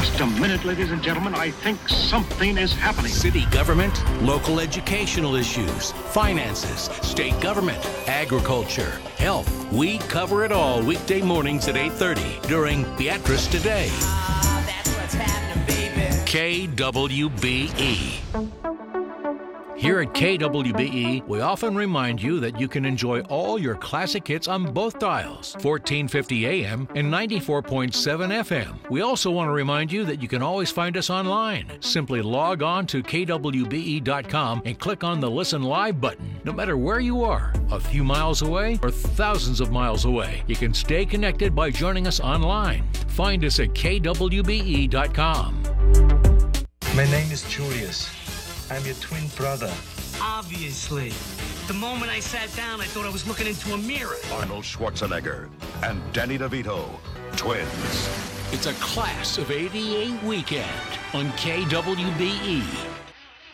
Just a minute, ladies and gentlemen. I think something is happening. City government, local educational issues, finances, state government, agriculture, health. We cover it all weekday mornings at 8:30 during Beatrice Today. That's what's happening, baby. KWBE. Here at KWBE, we often remind you that you can enjoy all your classic hits on both dials, 1450 AM and 94.7 FM. We also want to remind you that you can always find us online. Simply log on to kwbe.com and click on the Listen Live button. No matter where you are, a few miles away or thousands of miles away, you can stay connected by joining us online. Find us at kwbe.com. My name is Julius. I'm your twin brother. Obviously. The moment I sat down, I thought I was looking into a mirror. Arnold Schwarzenegger and Danny DeVito, twins. It's a Class of '88 weekend on KWBE.